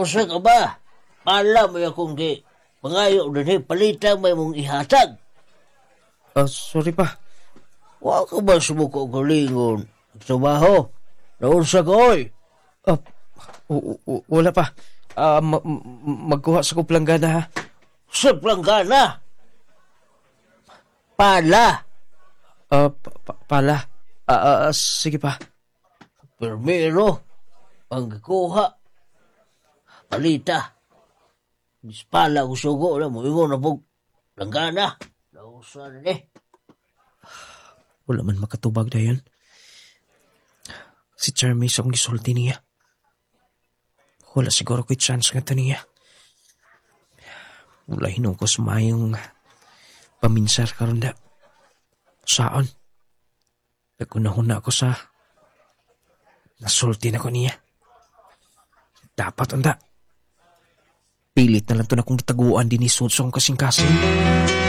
Nausa ka ba? Pala mo akong di. Pangayo din palitan may mong ihatag. Sorry pa. Wa ka ba sumuko galingon? Trabaho? Nausa ka, oy. Uh, Wala pa. Magkuha sa kuplanggana ha. Sa planggana. Pala. Pala. Sige pa. Primero, ang kuha. Palita. Bis pala ko sugo na mo. Ingo na po. Planggana. Nausa na eh. Wala man makatubag na yun. Si Charmy sa akong gisulti niya. Wala siguro ko'y chance nga ito niya. Wala hinong ko sumayong paminsar karon da. Saan? Nagkunahuna ako sa nasulti na ko niya. Dapat anda. Pilit na lang ito na kong gitaguan din ni Sudsong kasing-kasing.